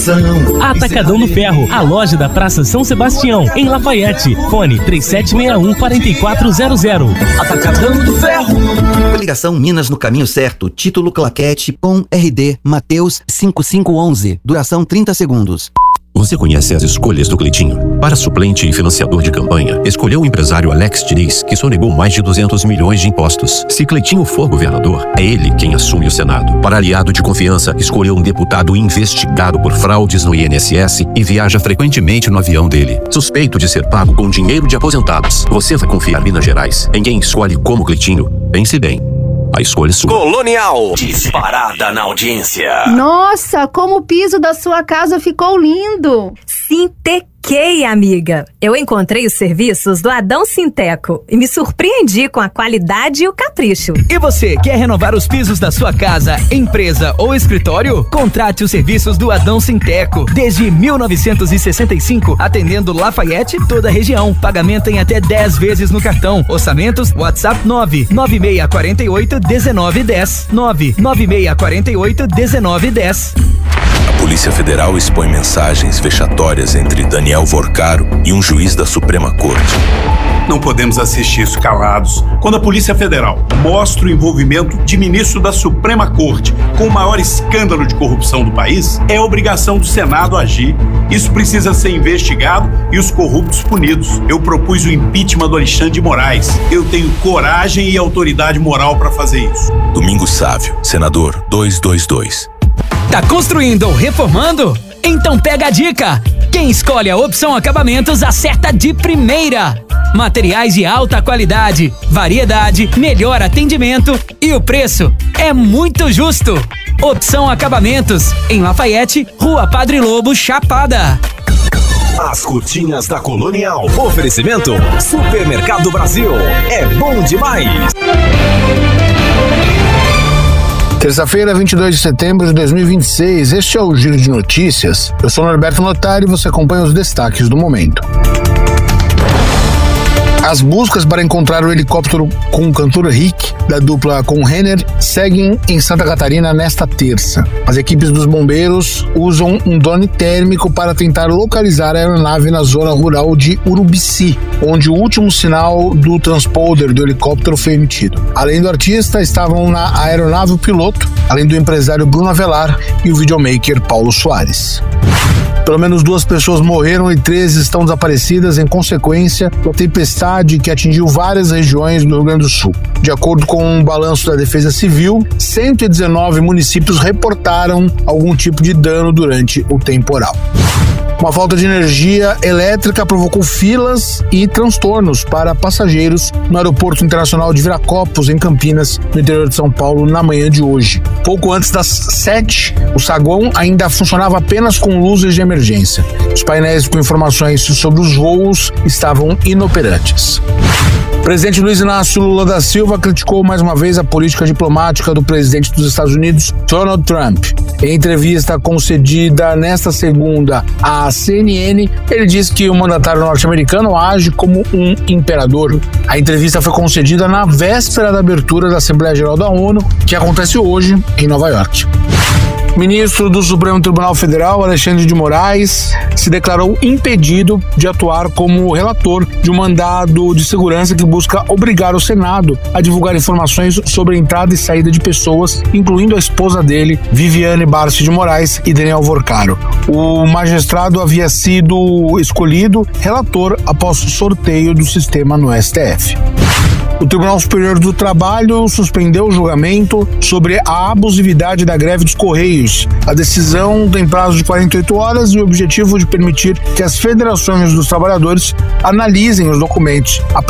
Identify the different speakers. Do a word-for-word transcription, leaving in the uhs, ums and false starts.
Speaker 1: Atacadão do Ferro, a loja da Praça São Sebastião, em Lafayette. Fone três sete seis um, quatro quatro zero zero. Atacadão do Ferro.
Speaker 2: Ligação Minas no caminho certo. Título Claquete com R D Mateus cinco cinco um um. Duração trinta segundos.
Speaker 3: Você conhece as escolhas do Cleitinho? Para suplente e financiador de campanha, escolheu o empresário Alex Diniz, que sonegou mais de duzentos milhões de impostos. Se Cleitinho for governador, é ele quem assume o Senado. Para aliado de confiança, escolheu um deputado investigado por fraudes no I N S S e viaja frequentemente no avião dele. Suspeito de ser pago com dinheiro de aposentados. Você vai confiar em Minas Gerais em quem escolhe como Cleitinho? Pense bem. A escolha é sua.
Speaker 4: Colonial, disparada na audiência.
Speaker 5: Nossa, como o piso da sua casa ficou lindo.
Speaker 6: Sintequei, amiga. Eu encontrei os serviços do Adão Sinteco e me surpreendi com a qualidade e o capricho.
Speaker 7: E você, quer renovar os pisos da sua casa, empresa ou escritório? Contrate os serviços do Adão Sinteco. Desde mil novecentos e sessenta e cinco, atendendo Lafayette e toda a região. Pagamento em até dez vezes no cartão. Orçamentos, WhatsApp nove nove seis quatro oito um nove um zero. nove nove seis quatro oito um nove um zero.
Speaker 8: A Polícia Federal expõe mensagens vexatórias entre Daniel Vorcaro e um juiz da Suprema Corte.
Speaker 9: Não podemos assistir isso calados quando a Polícia Federal mostra o envolvimento de ministro da Suprema Corte com o maior escândalo de corrupção do país. É obrigação do Senado agir. Isso precisa ser investigado e os corruptos punidos. Eu propus o impeachment do Alexandre de Moraes. Eu tenho coragem e autoridade moral para fazer isso.
Speaker 8: Domingos Sávio, senador duzentos e vinte e dois.
Speaker 7: Tá construindo ou reformando? Então pega a dica! Quem escolhe a Opção Acabamentos acerta de primeira! Materiais de alta qualidade, variedade, melhor atendimento e o preço é muito justo! Opção Acabamentos, em Lafayette, Rua Padre Lobo, Chapada.
Speaker 4: As curtinhas da Colonial. Oferecimento Supermercado Brasil. É bom demais!
Speaker 10: Terça-feira, vinte e dois de setembro de dois mil e vinte e seis, este é o Giro de Notícias. Eu sou Norberto Notari e você acompanha os destaques do momento. As buscas para encontrar o helicóptero com o cantor Rick, da dupla com Renner, seguem em Santa Catarina nesta terça. As equipes dos bombeiros usam um drone térmico para tentar localizar a aeronave na zona rural de Urubici, onde o último sinal do transponder do helicóptero foi emitido. Além do artista, estavam na aeronave o piloto, além do empresário Bruno Avelar e o videomaker Paulo Soares. Pelo menos duas pessoas morreram e três estão desaparecidas em consequência da tempestade que atingiu várias regiões do Rio Grande do Sul. De acordo com um balanço da Defesa Civil, cento e dezenove municípios reportaram algum tipo de dano durante o temporal. Uma falta de energia elétrica provocou filas e transtornos para passageiros no Aeroporto Internacional de Viracopos, em Campinas, no interior de São Paulo, na manhã de hoje. Pouco antes das sete, o saguão ainda funcionava apenas com luzes de emergência. Os painéis com informações sobre os voos estavam inoperantes. O presidente Luiz Inácio Lula da Silva criticou mais uma vez a política diplomática do presidente dos Estados Unidos, Donald Trump. Em entrevista concedida nesta segunda à C N N, ele disse que o mandatário norte-americano age como um imperador. A entrevista foi concedida na véspera da abertura da Assembleia Geral da ONU, que acontece hoje em Nova York. O ministro do Supremo Tribunal Federal, Alexandre de Moraes, se declarou impedido de atuar como relator de um mandado de segurança que busca obrigar o Senado a divulgar informações sobre a entrada e saída de pessoas, incluindo a esposa dele, Viviane Barsi de Moraes, e Daniel Vorcaro. O magistrado havia sido escolhido relator após sorteio do sistema no S T F. O Tribunal Superior do Trabalho suspendeu o julgamento sobre a abusividade da greve dos Correios. A decisão tem prazo de quarenta e oito horas e o objetivo de permitir que as federações dos trabalhadores analisem os documentos